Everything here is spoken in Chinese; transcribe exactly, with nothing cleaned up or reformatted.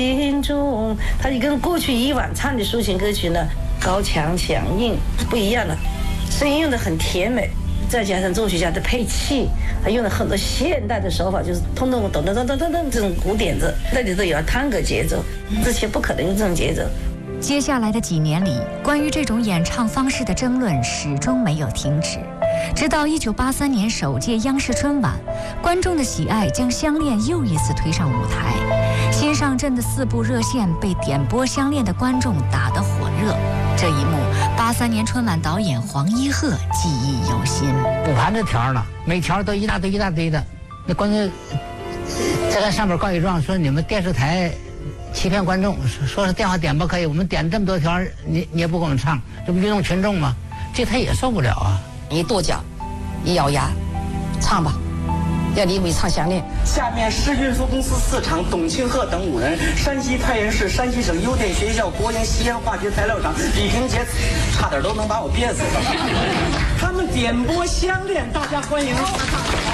心中，它就跟过去以往唱的抒情歌曲呢，高强强硬不一样的，声音用的很甜美，再加上作曲家的配器，还用了很多现代的手法，就是通通咚咚咚咚咚咚这种鼓点子，那里头有了探戈节奏，之前不可能有这种节奏。 接下来的几年里，关于这种演唱方式的争论始终没有停止。直到一九八三年首届央视春晚，观众的喜爱将相恋又一次推上舞台。新上阵的四部热线被点播相恋的观众打得火热。这一幕，八三年春晚导演黄一鹤记忆犹新。 补盘这条了，每条都一大堆一大堆的，那观众在看上面告一状说你们电视台欺骗观众，说是电话点播可以，我们点这么多条，你你也不给我们唱，这不愚弄群众吗？这他也受不了啊！ 一跺脚，一咬牙，唱吧，要李伟唱《相恋》。 下面市运输公司四厂董庆鹤等五人，山西太原市山西省邮电学校国营西安化学材料厂李平杰，差点都能把我憋死了。他们点播《相恋》，大家欢迎。